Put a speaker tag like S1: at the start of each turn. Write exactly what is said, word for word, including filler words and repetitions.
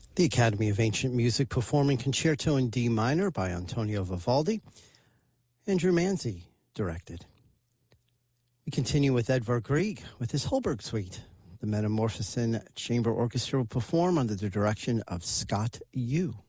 S1: The Academy of Ancient Music performing Concerto in D minor by Antonio Vivaldi. Andrew Manzi directed. We continue with Edvard Grieg with his Holberg Suite. The Metamorphosin Chamber Orchestra will perform under the direction of Scott Yu.